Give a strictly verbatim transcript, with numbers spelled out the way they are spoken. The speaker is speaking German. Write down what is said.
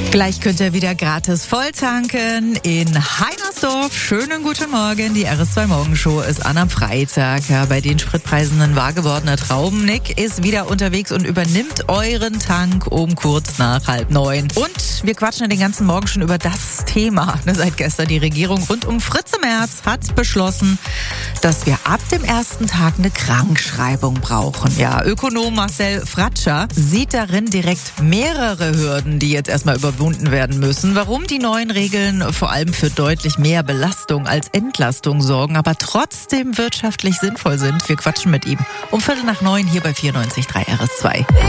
Gleich könnt ihr wieder gratis volltanken in Heinersdorf. Schönen guten Morgen. Die R S zwei Morgenshow ist an am Freitag. Ja, bei den Spritpreisen ein wahr gewordener Traum. Nick ist wieder unterwegs und übernimmt euren Tank um kurz nach halb neun. Und wir quatschen den ganzen Morgen schon über das Thema. Seit gestern die Regierung rund um Fritze Merz hat beschlossen, dass wir ab dem ersten Tag eine Krankschreibung brauchen. Ja, Ökonom Marcel Fratscher sieht darin direkt mehrere Hürden, die jetzt erstmal überwunden werden müssen. Warum die neuen Regeln vor allem für deutlich mehr Belastung als Entlastung sorgen, aber trotzdem wirtschaftlich sinnvoll sind. Wir quatschen mit ihm um Viertel nach neun hier bei vierundneunzig Komma drei R S zwei.